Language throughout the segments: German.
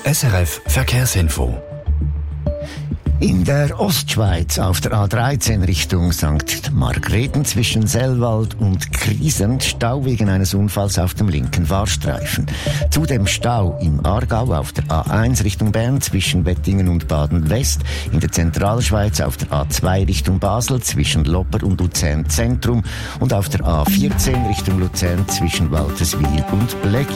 SRF Verkehrsinfo. In der Ostschweiz auf der A13 Richtung St. Margrethen zwischen Sellwald und Kriesen Stau wegen eines Unfalls auf dem linken Fahrstreifen. Zudem Stau im Aargau auf der A1 Richtung Bern zwischen Wettingen und Baden-West, in der Zentralschweiz auf der A2 Richtung Basel zwischen Lopper und Luzern Zentrum und auf der A14 Richtung Luzern zwischen Walterswil und Blegin.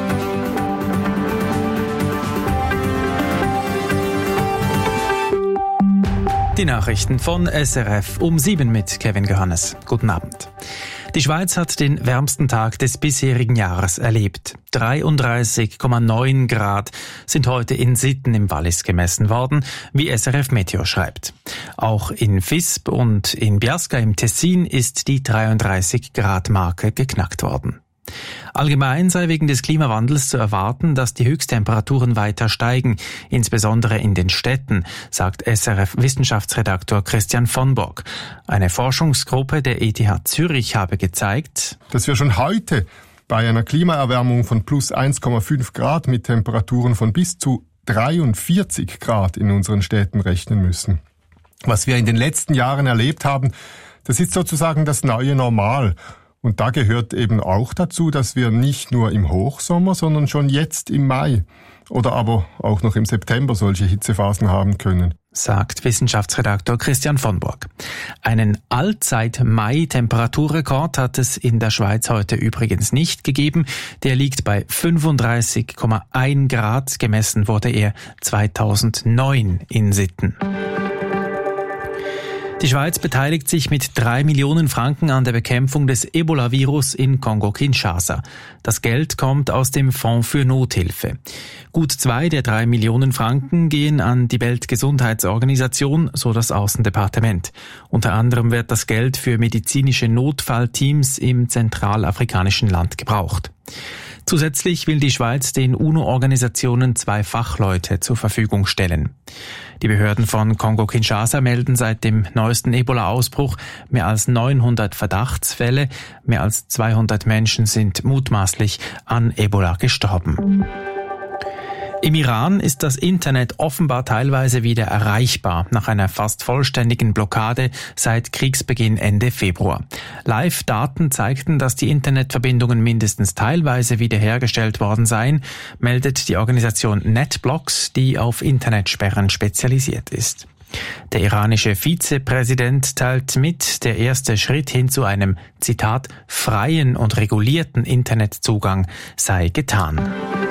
Die Nachrichten von SRF um 7 mit Kevin Johannes. Guten Abend. Die Schweiz hat den wärmsten Tag des bisherigen Jahres erlebt. 33,9 Grad sind heute in Sitten im Wallis gemessen worden, wie SRF Meteo schreibt. Auch in Visp und in Biasca im Tessin ist die 33-Grad-Marke geknackt worden. Allgemein sei wegen des Klimawandels zu erwarten, dass die Höchsttemperaturen weiter steigen, insbesondere in den Städten, sagt SRF-Wissenschaftsredaktor Christian von Borg. Eine Forschungsgruppe der ETH Zürich habe gezeigt, dass wir schon heute bei einer Klimaerwärmung von plus 1,5 Grad mit Temperaturen von bis zu 43 Grad in unseren Städten rechnen müssen. Was wir in den letzten Jahren erlebt haben, das ist sozusagen das neue Normal. Und da gehört eben auch dazu, dass wir nicht nur im Hochsommer, sondern schon jetzt im Mai oder aber auch noch im September solche Hitzephasen haben können, sagt Wissenschaftsredaktor Christian von Borg. Einen Allzeit-Mai-Temperaturrekord hat es in der Schweiz heute übrigens nicht gegeben. Der liegt bei 35,1 Grad. Gemessen wurde er 2009 in Sitten. Die Schweiz beteiligt sich mit 3 Millionen Franken an der Bekämpfung des Ebola-Virus in Kongo-Kinshasa. Das Geld kommt aus dem Fonds für Nothilfe. Gut 2 der 3 Millionen Franken gehen an die Weltgesundheitsorganisation, so das Außendepartement. Unter anderem wird das Geld für medizinische Notfallteams im zentralafrikanischen Land gebraucht. Zusätzlich will die Schweiz den UNO-Organisationen 2 Fachleute zur Verfügung stellen. Die Behörden von Kongo-Kinshasa melden seit dem neuesten Ebola-Ausbruch mehr als 900 Verdachtsfälle. Mehr als 200 Menschen sind mutmaßlich an Ebola gestorben. Im Iran ist das Internet offenbar teilweise wieder erreichbar, nach einer fast vollständigen Blockade seit Kriegsbeginn Ende Februar. Live-Daten zeigten, dass die Internetverbindungen mindestens teilweise wiederhergestellt worden seien, meldet die Organisation NetBlocks, die auf Internetsperren spezialisiert ist. Der iranische Vizepräsident teilt mit, der erste Schritt hin zu einem, Zitat, freien und regulierten Internetzugang sei getan.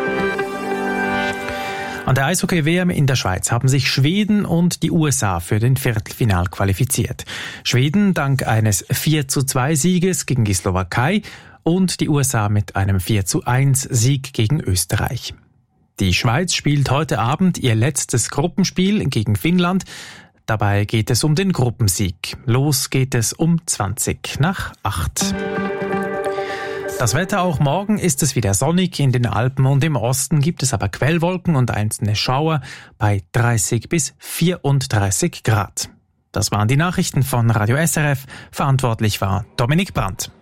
An der Eishockey-WM in der Schweiz haben sich Schweden und die USA für den Viertelfinal qualifiziert. Schweden dank eines 4:2 Sieges gegen die Slowakei und die USA mit einem 4:1 Sieg gegen Österreich. Die Schweiz spielt heute Abend ihr letztes Gruppenspiel gegen Finnland. Dabei geht es um den Gruppensieg. Los geht es um 7:20. Das Wetter auch morgen ist es wieder sonnig. In den Alpen und im Osten gibt es aber Quellwolken und einzelne Schauer bei 30 bis 34 Grad. Das waren die Nachrichten von Radio SRF. Verantwortlich war Dominik Brandt.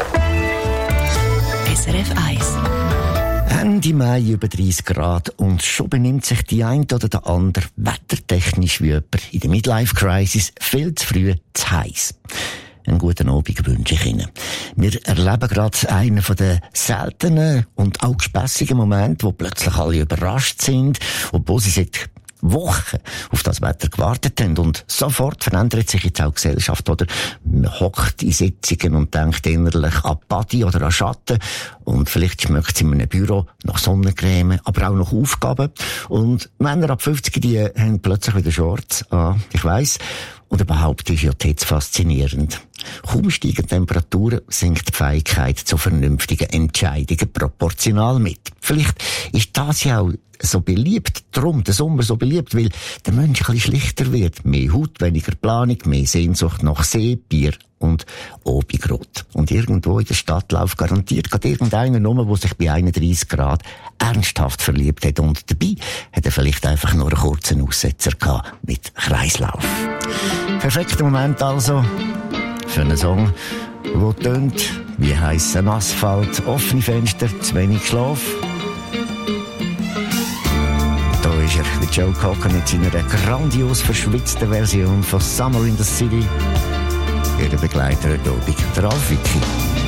SRF 1. Ende Mai über 30 Grad und schon benimmt sich die eine oder der andere wettertechnisch wie jemand in der Midlife-Crisis viel zu früh zu heiß. Einen guten Abend wünsche ich Ihnen. Wir erleben gerade einen von den seltenen und auch gespässigen Momenten, wo plötzlich alle überrascht sind, obwohl sie seit Wochen auf das Wetter gewartet haben. Und sofort verändert sich jetzt auch die Gesellschaft, oder? Man hockt in Sitzungen und denkt innerlich an Party oder an Schatten. Und vielleicht schmeckt es in einem Büro nach Sonnencreme, aber auch nach Aufgaben. Und Männer ab 50, die haben plötzlich wieder Shorts an. Ich weiss. Und überhaupt ist ja die Hitze faszinierend. Kaum steigen Temperaturen, sinkt die Fähigkeit zu vernünftigen Entscheidungen proportional mit. Vielleicht ist das ja auch so beliebt, darum der Sommer so beliebt, weil der Mensch ein bisschen schlichter wird. Mehr Haut, weniger Planung, mehr Sehnsucht nach See, Bier und Obigrot. Und irgendwo in der Stadt läuft garantiert gerade irgendeiner rum, der sich bei 31 Grad ernsthaft verliebt hat. Und dabei hat er vielleicht einfach nur einen kurzen Aussetzer gehabt mit Kreislauf. Perfekter Moment also für einen Song, der tönt wie heissen Asphalt, offene Fenster, zu wenig Schlaf. ist er, der Joe Cocker mit seiner grandios verschwitzten Version von Summer in the City. Ihr Begleiter heute Abend, der Ralf Wicki.